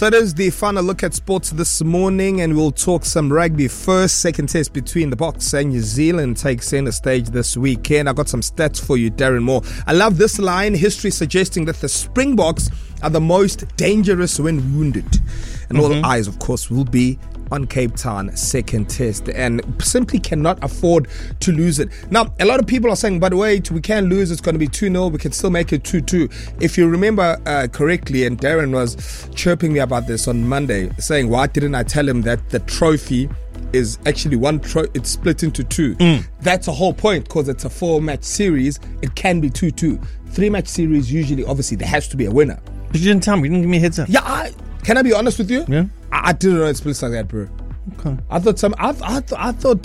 So it is the final look at sports this morning, and we'll talk some rugby first. Second test between the Boks and New Zealand takes center stage this weekend. I've got some stats for you, Darren Moore. I love this line. History suggesting that the Springboks are the most dangerous when wounded. And all eyes, of course, will be on Cape Town second test, and simply cannot afford to lose it. Now, a lot of people are saying, but wait, we can't lose, it's going to be 2-0, we can still make it 2-2. If you remember correctly, and Darren was chirping me about this on Monday, saying, why didn't I tell him that the trophy is actually it's split into two. That's the whole point, because it's a 4-match series. It can be 2-2. 3-match series, usually, obviously, there has to be a winner. But you didn't tell me, you didn't give me a heads up. Yeah, can I be honest with you? Yeah. I didn't know it splits like that, bro. Okay. I thought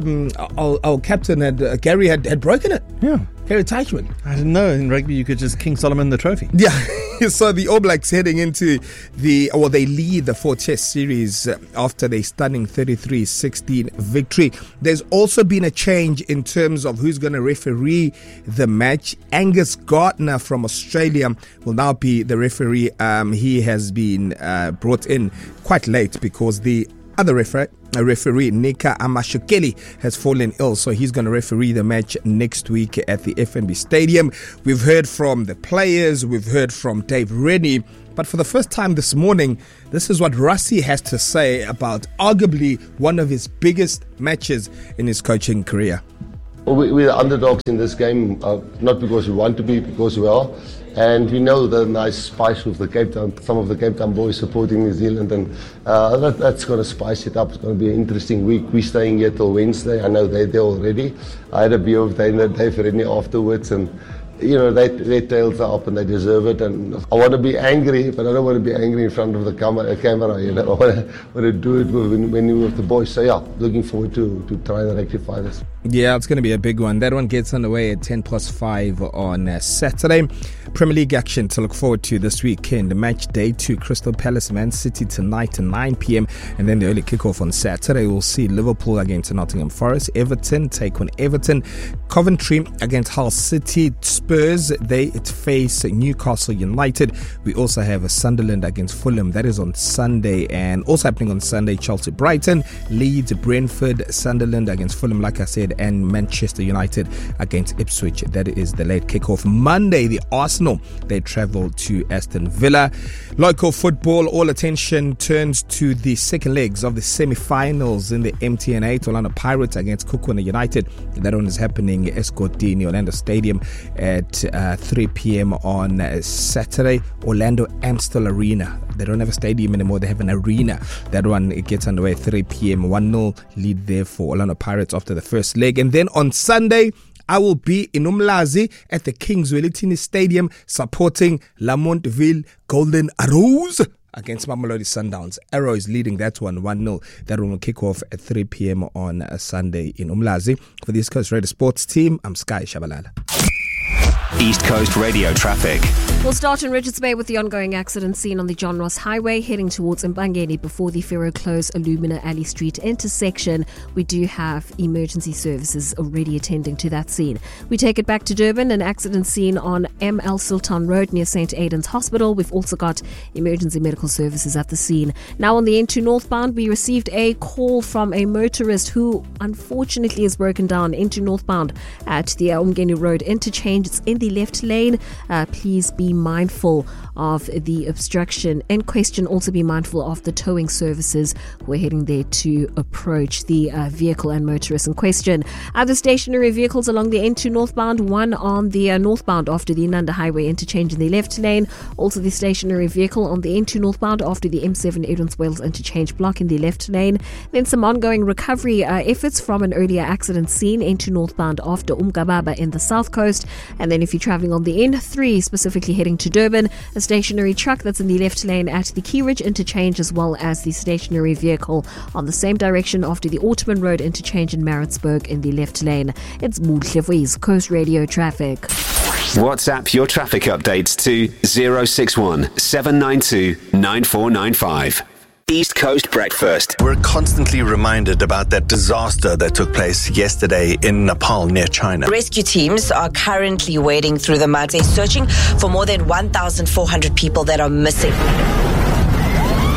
our captain Gary had broken it. Yeah. Gary Teichman. I didn't know in rugby you could just King Solomon the trophy. Yeah. So the All Blacks heading into they lead the 4-test series after their stunning 33-16 victory. There's also been a change in terms of who's going to referee the match. Angus Gardner from Australia will now be the referee. He has been brought in quite late because the other referee, Nika Amashukeli, has fallen ill, so he's going to referee the match next week at the FNB Stadium. We've heard from the players, we've heard from Dave Rennie, but for the first time this morning, this is what Rassie has to say about arguably one of his biggest matches in his coaching career. We're underdogs in this game, not because we want to be, because we are. And we know the nice spice with the Cape Town, some of the Cape Town boys supporting New Zealand, and that's going to spice it up. It's going to be an interesting week. We're staying here till Wednesday. I know they're there already. I had a beer with Dave Rennie afterwards, and their tails are up and they deserve it. And I want to be angry, but I don't want to be angry in front of the camera. I want to do it when we're with the boys. So yeah, looking forward to try and rectify this. Yeah, it's going to be a big one. That one gets underway at 10+5 on Saturday. Premier League action to look forward to this weekend. Match day 2, Crystal Palace, Man City tonight at 9 p.m. And then the early kickoff on Saturday. We'll see Liverpool against Nottingham Forest. Everton take on Everton. Coventry against Hull City. Spurs, they face Newcastle United. We also have a Sunderland against Fulham. That is on Sunday. And also happening on Sunday, Chelsea Brighton, Leeds Brentford, Sunderland against Fulham, like I said, and Manchester United against Ipswich. That is the late kickoff. Monday, the Arsenal, they travel to Aston Villa. Local football, all attention turns to the second legs of the semi-finals in the MTN8. Orlando Pirates against Kukuna United. That one is happening at Escotini Orlando Stadium at 3 p.m. on Saturday. Orlando Amstel Arena. They don't have a stadium anymore, they have an arena. That one, it gets underway at 3 p.m. 1-0 lead there for Orlando Pirates after the first leg. And then on Sunday, I will be in Umlazi at the Kings Wellington Stadium supporting Lamontville Golden Arrows against Mamelodi Sundowns. Arrow is leading that one 1-0. That one will kick off at 3 p.m. on Sunday in Umlazi. For the East Coast Radio Sports team, I'm Sky Shabalala. East Coast Radio traffic. We'll start in Richards Bay with the ongoing accident seen on the John Ross Highway heading towards Mbangeni before the Pharaoh Close Alumina Alley Street intersection. We do have emergency services already attending to that scene. We take it back to Durban, an accident seen on ML Sultan Road near St. Aidan's Hospital. We've also got emergency medical services at the scene. Now on the N2 northbound, we received a call from a motorist who unfortunately is broken down into northbound at the Umgeni Road interchange. It's in the left lane. Please be mindful of the obstruction in question. Also be mindful of the towing services who are heading there to approach the vehicle and motorist in question. Other stationary vehicles along the N2 northbound, one on the northbound after the Inanda Highway interchange in the left lane. Also the stationary vehicle on the N2 northbound after the M7 Edens Wales interchange block in the left lane. Then some ongoing recovery efforts from an earlier accident scene, N2 northbound after Umgababa in the south coast. And then if you're travelling on the N3, specifically heading to Durban, a stationary truck that's in the left lane at the Key Ridge interchange, as well as the stationary vehicle on the same direction after the Ottoman Road interchange in Maritzburg in the left lane. It's Buhle for East Coast Radio traffic. WhatsApp your traffic updates to 061 792 9495. East Coast Breakfast. We're constantly reminded about that disaster that took place yesterday in Nepal near China. Rescue teams are currently wading through the mud. They're searching for more than 1,400 people that are missing.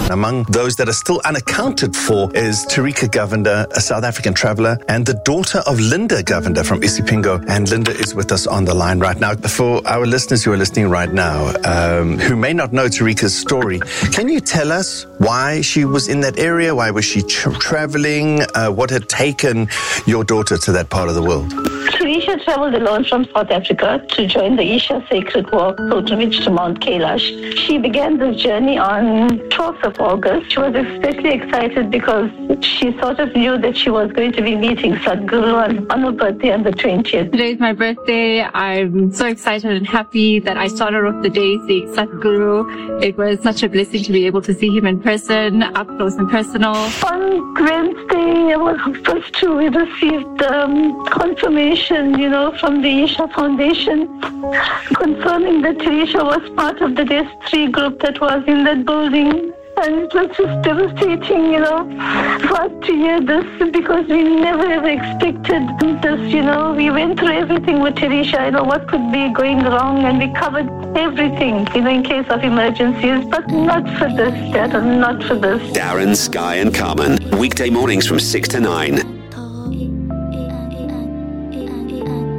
Among those that are still unaccounted for is Tarika Govender, a South African traveller, and the daughter of Linda Govender from Isipingo. And Linda is with us on the line right now. For our listeners who are listening right now, who may not know Tarika's story, can you tell us why she was in that area? Why was she traveling? What had taken your daughter to that part of the world? Tarisha traveled alone from South Africa to join the Isha Sacred Walk pilgrimage to Mount Kailash. She began this journey on 12th of August. She was especially excited because she sort of knew that she was going to be meeting Sadhguru on her birthday on the 20th. Today is my birthday. I'm so excited and happy that I started off the day seeing Sadhguru. It was such a blessing to be able to see him in person, up close and personal. On Wednesday, I was supposed to we received confirmation, from the Isha Foundation confirming that Tarisha was part of the DES 3 group that was in that building. And it was just devastating, for us to hear this because we never ever expected this, We went through everything with Tarisha, what could be going wrong, and we covered everything, in case of emergencies, but not for this, Dad, not for this. Darren, Sky and Carmen, weekday mornings from 6 to 9.